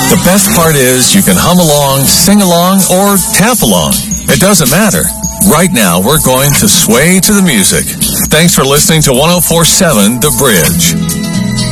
The best part is you can hum along, sing along, or tap along. It doesn't matter. Right now, we're going to sway to the music. Thanks for listening to 104.7 The Bridge.